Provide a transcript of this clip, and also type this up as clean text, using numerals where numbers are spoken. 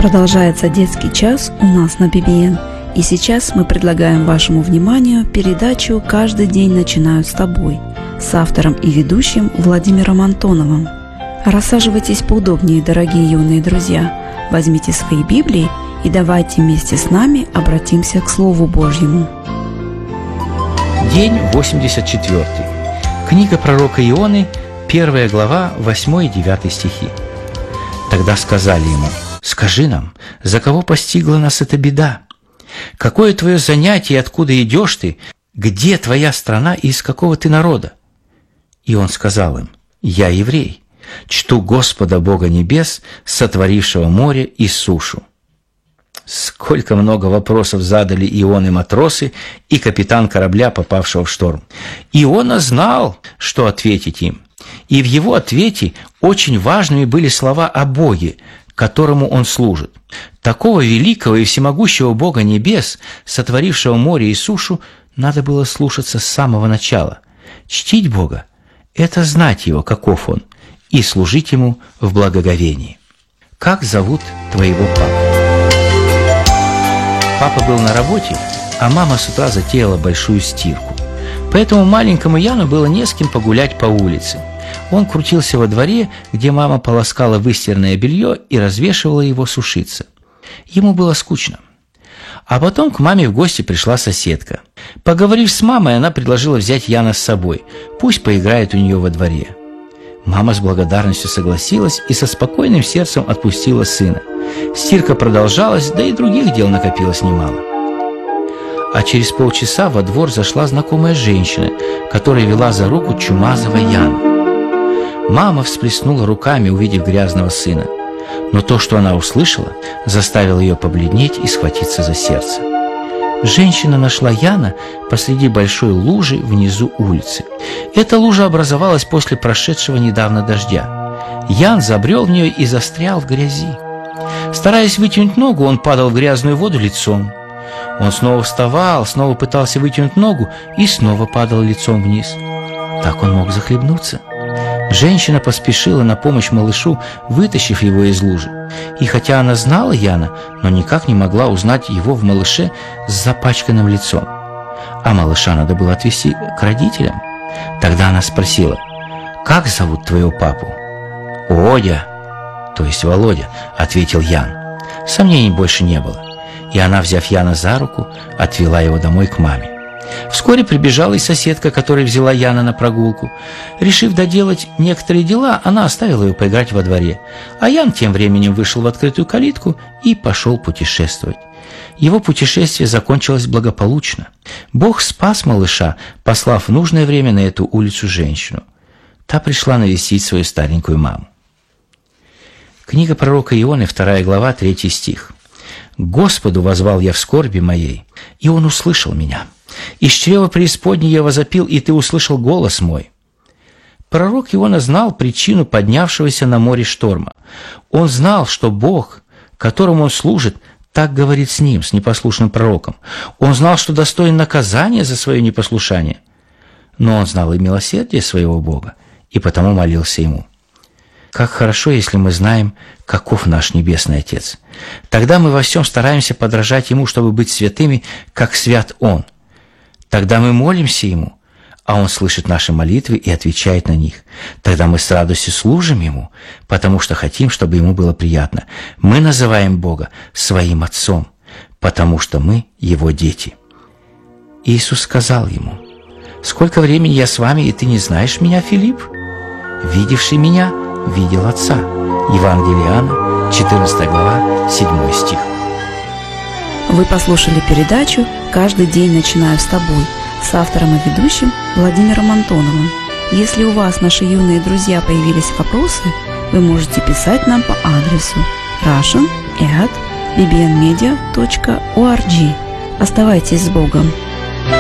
Продолжается детский час у нас на BBN. И сейчас мы предлагаем вашему вниманию передачу «Каждый день начинают с тобой» с автором и ведущим Владимиром Антоновым. Рассаживайтесь поудобнее, дорогие юные друзья. Возьмите свои Библии и давайте вместе с нами обратимся к Слову Божьему. День 84. Книга пророка Ионы, 1 глава, 8 и 9 стихи. Тогда сказали ему: «Скажи нам, за кого постигла нас эта беда? Какое твое занятие и откуда идешь ты? Где твоя страна и из какого ты народа?» И он сказал им: «Я еврей, чту Господа Бога небес, сотворившего море и сушу». Сколько много вопросов задали Ионе матросы и капитан корабля, попавшего в шторм. Иона знал, что ответить им. И в его ответе очень важными были слова о Боге, которому он служит. Такого великого и всемогущего Бога небес, сотворившего море и сушу, надо было слушаться с самого начала. Чтить Бога – это знать Его, каков Он, и служить Ему в благоговении. Как зовут твоего папу? Папа был на работе, а мама с утра затеяла большую стирку. Поэтому маленькому Яну было не с кем погулять по улице. Он крутился во дворе, где мама полоскала выстиранное белье и развешивала его сушиться. Ему было скучно. А потом к маме в гости пришла соседка. Поговорив с мамой, она предложила взять Яна с собой. Пусть поиграет у нее во дворе. Мама с благодарностью согласилась и со спокойным сердцем отпустила сына. Стирка продолжалась, да и других дел накопилось немало. А через полчаса во двор зашла знакомая женщина, которая вела за руку чумазого Яна. Мама всплеснула руками, увидев грязного сына. Но то, что она услышала, заставило ее побледнеть и схватиться за сердце. Женщина нашла Яна посреди большой лужи внизу улицы. Эта лужа образовалась после прошедшего недавно дождя. Ян забрел в нее и застрял в грязи. Стараясь вытянуть ногу, он падал в грязную воду лицом. Он снова вставал, снова пытался вытянуть ногу и снова падал лицом вниз. Так он мог захлебнуться. Женщина поспешила на помощь малышу, вытащив его из лужи. И хотя она знала Яна, но никак не могла узнать его в малыше с запачканным лицом. А малыша надо было отвезти к родителям. Тогда она спросила: «Как зовут твоего папу?» «Одя, то есть Володя», — ответил Ян. Сомнений больше не было. И она, взяв Яна за руку, отвела его домой к маме. Вскоре прибежала и соседка, которая взяла Яна на прогулку. Решив доделать некоторые дела, она оставила его поиграть во дворе. А Ян тем временем вышел в открытую калитку и пошел путешествовать. Его путешествие закончилось благополучно. Бог спас малыша, послав в нужное время на эту улицу женщину. Та пришла навестить свою старенькую маму. Книга пророка Ионы, 2 глава, 3 стих. «К Господу воззвал я в скорби моей, и Он услышал меня. Из чрева преисподней я возопил, и Ты услышал голос мой». Пророк Иона знал причину поднявшегося на море шторма. Он знал, что Бог, которому он служит, так говорит с ним, с непослушным пророком. Он знал, что достоин наказания за свое непослушание. Но он знал и милосердие своего Бога, и потому молился Ему. Как хорошо, если мы знаем, каков наш Небесный Отец. Тогда мы во всем стараемся подражать Ему, чтобы быть святыми, как свят Он. Тогда мы молимся Ему, а Он слышит наши молитвы и отвечает на них. Тогда мы с радостью служим Ему, потому что хотим, чтобы Ему было приятно. Мы называем Бога своим Отцом, потому что мы Его дети. Иисус сказал ему: «Сколько времени я с вами, и ты не знаешь меня, Филипп? Видевший меня видел Отца». Евангелие Иоанна, 14 глава, 7 стих. Вы послушали передачу «Каждый день начинаю с тобой» с автором и ведущим Владимиром Антоновым. Если у вас, наши юные друзья, появились вопросы, вы можете писать нам по адресу russian@bbnmedia.org. Оставайтесь с Богом!